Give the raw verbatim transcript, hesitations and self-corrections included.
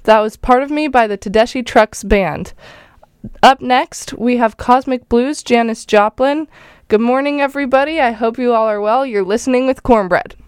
That was Part of Me by the Tedeschi Trucks Band. Up next, we have Cosmic Blues, Janis Joplin. Good morning, everybody. I hope you all are well. You're listening with Cornbread.